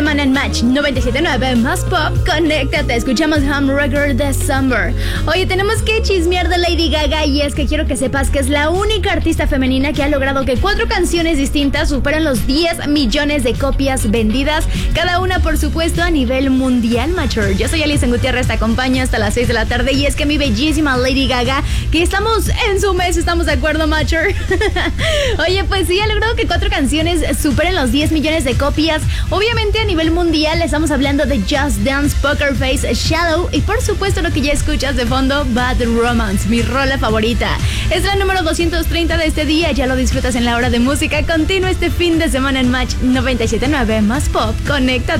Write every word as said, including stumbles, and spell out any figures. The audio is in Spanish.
semana en Match noventa y siete punto nueve más pop. Conéctate, escuchamos Hamburger December. Oye, tenemos que chismear de Lady Gaga y es que quiero que sepas que es la única artista femenina que ha logrado que cuatro canciones distintas superen los diez millones de copias vendidas, cada una por supuesto a nivel mundial, Matcher. Yo soy Alison Gutiérrez, te acompaño hasta las seis de la tarde y es que mi bellísima Lady Gaga, que estamos en su mes, ¿estamos de acuerdo, Matcher? Oye, pues sí, ha logrado que cuatro canciones superen los diez millones de copias. Obviamente a nivel mundial estamos hablando de Just Dance, Poker Face, Shallow y por supuesto lo que ya escuchas de fondo, Bad Romance, mi rola favorita. Es la número doscientos treinta de este día, ya lo disfrutas en la hora de música. Continúa este fin de semana en Match noventa y siete punto nueve más pop. Conéctate.